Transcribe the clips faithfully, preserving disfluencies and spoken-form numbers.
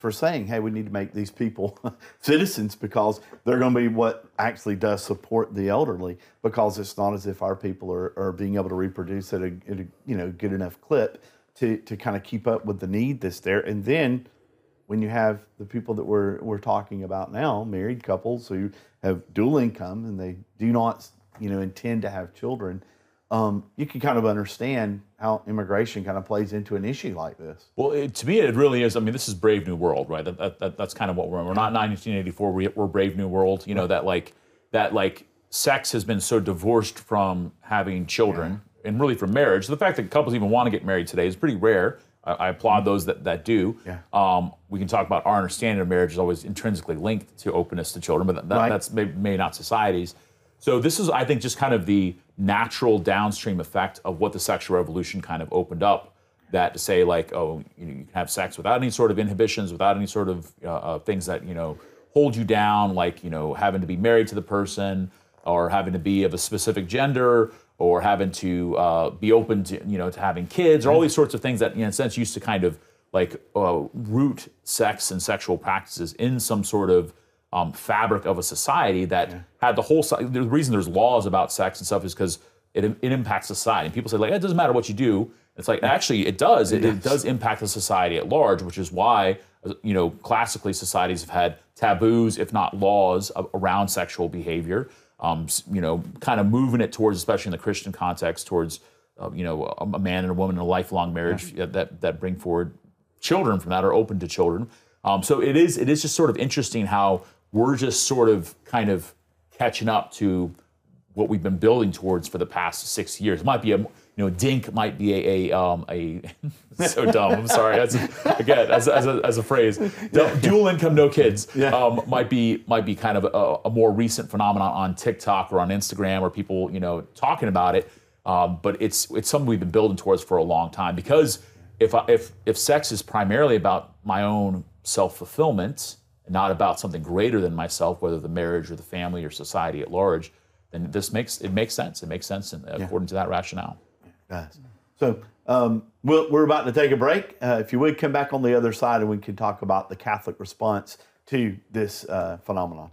for saying, hey, we need to make these people citizens because they're going to be what actually does support the elderly, because it's not as if our people are, are being able to reproduce at a, at a you know good enough clip to, to kind of keep up with the need that's there. And then when you have the people that we're, we're talking about now, married couples who have dual income and they do not you know intend to have children, Um, you can kind of understand how immigration kind of plays into an issue like this. Well, it, to me, it really is. I mean, this is Brave New World, right? That, that, that that's kind of what we're in. We're not nineteen eighty-four. We, we're Brave New World. You know that like that like sex has been so divorced from having children yeah. and really from marriage. The fact that couples even want to get married today is pretty rare. I, I applaud those that that do. Yeah. Um, we can talk about our understanding of marriage is always intrinsically linked to openness to children, but that, that, right. that's maybe, maybe not society's. So this is, I think, just kind of the natural downstream effect of what the sexual revolution kind of opened up. That to say, like, oh, you, know, you can have sex without any sort of inhibitions, without any sort of uh, uh, things that you know hold you down, like you know having to be married to the person, or having to be of a specific gender, or having to uh, be open to you know to having kids, or all these sorts of things that, in a sense, used to kind of like uh, root sex and sexual practices in some sort of Um, fabric of a society that yeah. had the whole. The reason there's laws about sex and stuff is because it it impacts society. And people say like, it doesn't matter what you do. It's like actually it does. It, it does impact the society at large, which is why you know classically societies have had taboos, if not laws, around sexual behavior. Um, you know, kind of moving it towards, especially in the Christian context, towards uh, you know a, a man and a woman in a lifelong marriage yeah. that that bring forward children from that, or open to children. Um, so it is it is just sort of interesting how we're just sort of kind of catching up to what we've been building towards for the past six years. It might be a, you know, DINK might be a, a, um, a so dumb, I'm sorry, that's a, again, as, as, a, as a phrase, dual income, no kids, yeah. um, might be might be kind of a, a more recent phenomenon on TikTok or on Instagram, or people, you know, talking about it. Um, but it's it's something we've been building towards for a long time, because if I, if if sex is primarily about my own self-fulfillment, not about something greater than myself, whether the marriage or the family or society at large, then this makes it makes sense. It makes sense in, according yeah. to that rationale. Yes. So um, we'll, we're about to take a break. Uh, if you would come back on the other side, and we can talk about the Catholic response to this uh, phenomenon.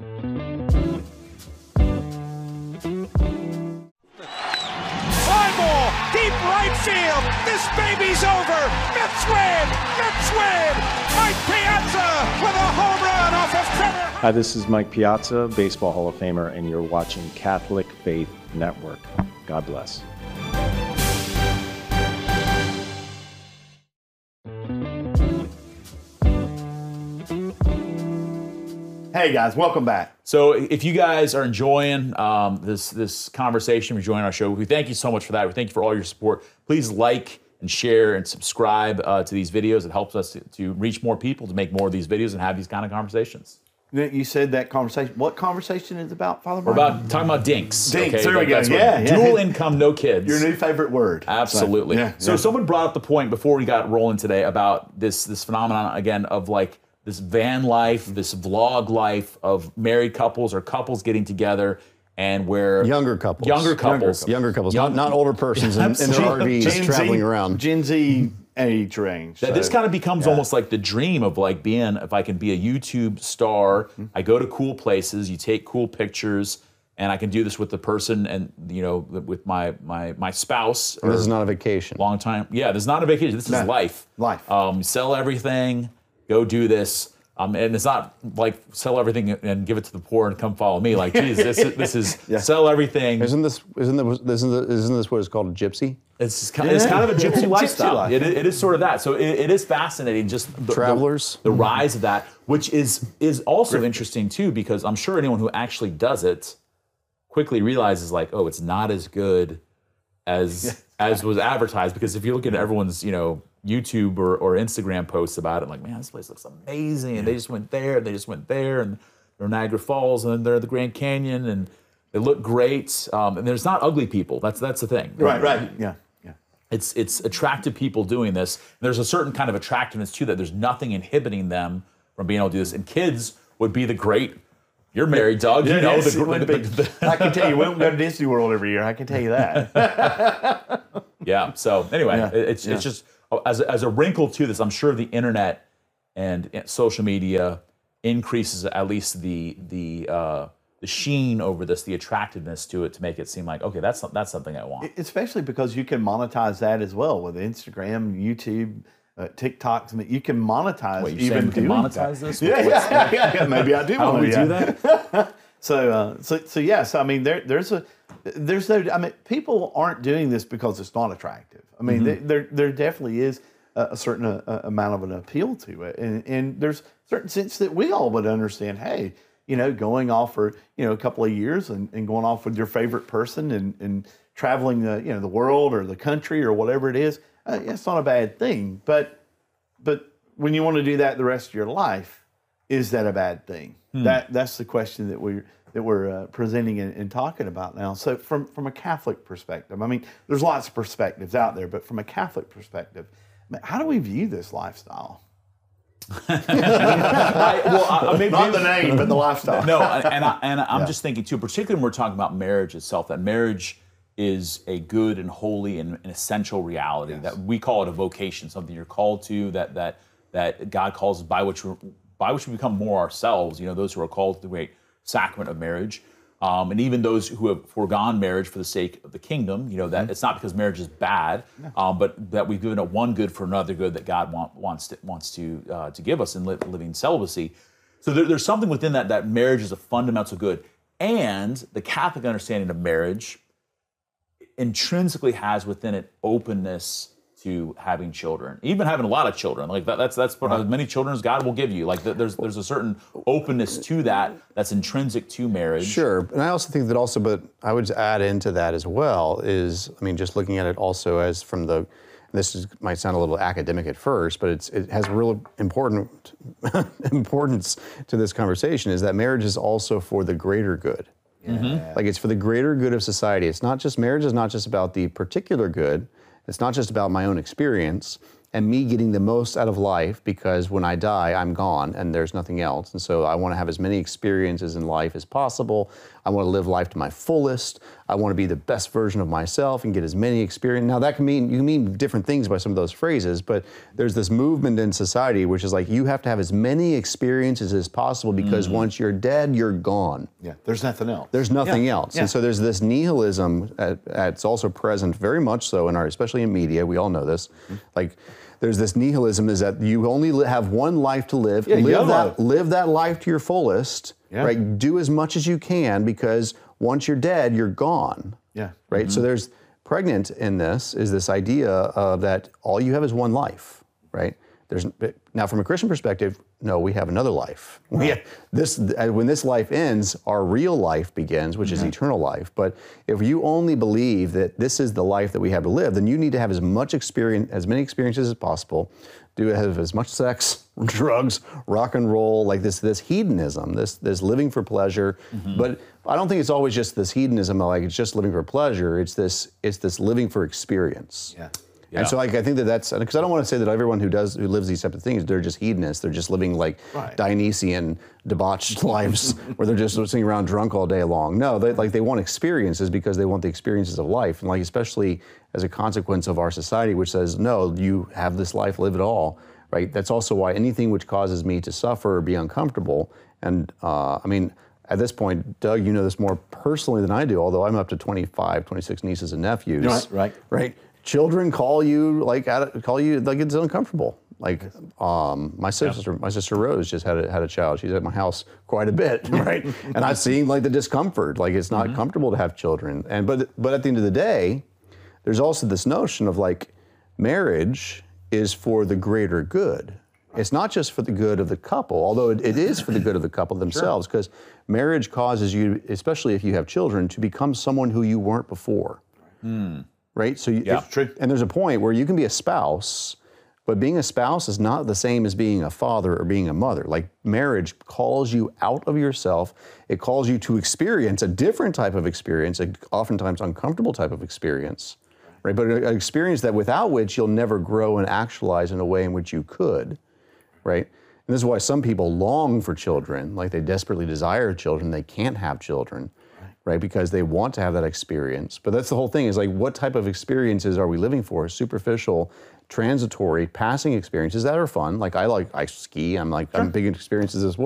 Fly ball, deep right field. This baby's over. Mets win. Mets win. Mike Piazza with a home run off of Trevor. Hi, this is Mike Piazza, Baseball Hall of Famer, and you're watching Catholic Faith Network. God bless. Hey guys, welcome back. So if you guys are enjoying um, this this conversation, enjoying our show, we thank you so much for that. We thank you for all your support. Please like and share and subscribe uh, to these videos. It helps us to, to reach more people, to make more of these videos and have these kind of conversations. You said that conversation. What conversation is about, Father We're Brian? about talking about dinks. Dinks, okay? there we Like, go. that's what- Yeah, yeah. Dual income, no kids. Your new favorite word. Absolutely. So, yeah, so yeah. someone brought up the point before we got rolling today about this this phenomenon again of like this van life, this vlog life of married couples or couples getting together, and where Younger couples. younger couples, Younger couples, Young- not, not older persons in, in their R Vs Gen traveling Z, around. Gen Z age range. That so, this kind of becomes yeah. almost like the dream of like being, if I can be a YouTube star, Mm-hmm. I go to cool places, you take cool pictures, and I can do this with the person and, you know, with my my my spouse. And this or is not a vacation. long time. Yeah, this is not a vacation. This No. is life. Life. Um, sell everything, go do this. Um, and it's not like sell everything and give it to the poor and come follow me. Like, geez, this, is- this is Yeah. sell everything. Isn't this isn't this isn't this, isn't this what is called a gypsy? It's kind, it's kind of a gypsy Gypsy lifestyle. life. It, it is sort of that. So it, it is fascinating, just the, Travelers. the, the rise of that, which is is also interesting too, because I'm sure anyone who actually does it quickly realizes like, oh, it's not as good as as was advertised. Because if you look at everyone's, you know, YouTube or, or Instagram posts about it, like, man, this place looks amazing, and they just went there, and they just went there, and they're Niagara Falls, and then they're the Grand Canyon, and they look great. Um, and there's not ugly people. That's that's the thing. Right, right. Yeah, yeah. It's it's attractive people doing this. And there's a certain kind of attractiveness to that. There's nothing inhibiting them from being able to do this. And kids would be the great. You're married, Doug. You know Yes, the, it would the- be. the- I can tell you, we don't go to Disney World every year. I can tell you that. yeah. So anyway, Yeah, it- it's yeah. it's just as a, as a wrinkle to this. I'm sure the internet and social media increases at least the the uh, the sheen over this, the attractiveness to it, to make it seem like, okay, that's that's something I want. Especially because you can monetize that as well with Instagram, YouTube, uh, TikTok. I mean, you can monetize. Wait, you're even saying we can doing monetize that. this? Yeah, What's- yeah, yeah, yeah. Maybe I do How want do we to do that? So, uh, so, so yes. I mean, there, there's a, there's no. I mean, people aren't doing this because it's not attractive. I mean, Mm-hmm. there, there definitely is a, a certain uh, amount of an appeal to it, and, and there's a certain sense that we all would understand. Hey, you know, going off for you know a couple of years and, and going off with your favorite person and, and traveling the you know the world or the country or whatever it is, uh, it's not a bad thing. But but when you want to do that the rest of your life, is that a bad thing? Hmm. That that's the question that we're that we're uh, presenting and, and talking about now. So from from a Catholic perspective, I mean, there's lots of perspectives out there, but from a Catholic perspective, I mean, how do we view this lifestyle? I, well, I, maybe, Not the name, but the lifestyle. No, and I, and I'm just thinking too, particularly when we're talking about marriage itself, that marriage is a good and holy and an essential reality. Yes. That we call it a vocation, something you're called to. That that that God calls us, by which we're, by which we become more ourselves. You know, those who are called to the great sacrament of marriage, um, and even those who have foregone marriage for the sake of the kingdom. You know, that mm-hmm. it's not because marriage is bad, no. um, but that we've given up one good for another good that God want, wants to wants to uh, to give us in li- living celibacy. So there, there's something within that that marriage is a fundamental good, and the Catholic understanding of marriage intrinsically has within it openness to having children, even having a lot of children. Like that, that's that's right. As many children as God will give you. Like there's there's a certain openness to that that's intrinsic to marriage. Sure, and I also think that also, but I would add into that as well is, I mean, just looking at it also as from the, this is, might sound a little academic at first, but it's it has real important importance to this conversation, is that marriage is also for the greater good. Yeah. Mm-hmm. Like it's for the greater good of society. It's not just, marriage is not just about the particular good. It's not just about my own experience and me getting the most out of life, because when I die, I'm gone and there's nothing else. And so I want to have as many experiences in life as possible. I want to live life to my fullest. I want to be the best version of myself and get as many experiences. Now that can mean, you can mean different things by some of those phrases, but there's this movement in society which is like, you have to have as many experiences as possible, because mm. once you're dead, you're gone. Yeah, there's nothing else. There's nothing yeah. else. Yeah. And so there's this nihilism that's also present very much so in our, especially in media, we all know this. Mm-hmm. Like, there's this nihilism is that you only li- have one life to live. Yeah, live YOLO. that live that life to your fullest. Yeah. Right? Do as much as you can, because once you're dead, you're gone. Yeah. Right? Mm-hmm. So there's pregnant in this is this idea of that all you have is one life, right? There's now from a Christian perspective, no, we have another life. Right. We have this when this life ends, our real life begins, which mm-hmm. is eternal life. But if you only believe that this is the life that we have to live, then you need to have as much experience, as many experiences as possible. Do have as much sex, drugs, rock and roll, like this this hedonism, this this living for pleasure. Mm-hmm. But I don't think it's always just this hedonism, like it's just living for pleasure. It's this it's this living for experience. Yeah. Yeah. And so like, I think that that's, because I don't want to say that everyone who does, who lives these type of things, they're just hedonists. They're just living like right. Dionysian, debauched lives where they're just sitting around drunk all day long. No, they, like they want experiences because they want the experiences of life. And like, especially as a consequence of our society, which says, no, you have this life, live it all, right? That's also why anything which causes me to suffer or be uncomfortable. And uh, I mean, at this point, Doug, you know this more personally than I do, although I'm up to twenty-five, twenty-six nieces and nephews. Right, right. Right. Children call you like at, call you like it's uncomfortable. Like um, my sister, yeah. my sister Rose just had a, had a child. She's at my house quite a bit, right? And I've seen like the discomfort. Like it's not mm-hmm. comfortable to have children. And but but at the end of the day, there's also this notion of like marriage is for the greater good. It's not just for the good of the couple, although it, it is for the good of the couple themselves, because sure. marriage causes you, especially if you have children, to become someone who you weren't before. Mm. Right? So you, yeah, if, true. And there's a point where you can be a spouse, but being a spouse is not the same as being a father or being a mother. Like marriage calls you out of yourself. It calls you to experience a different type of experience, a oftentimes uncomfortable type of experience, right? But an experience that without which you'll never grow and actualize in a way in which you could, right? And this is why some people long for children, like they desperately desire children, they can't have children. right? Because they want to have that experience. But that's the whole thing, is like, what type of experiences are we living for? Superficial, transitory, passing experiences that are fun. Like I like, I ski, I'm like, I'm big into experiences as well.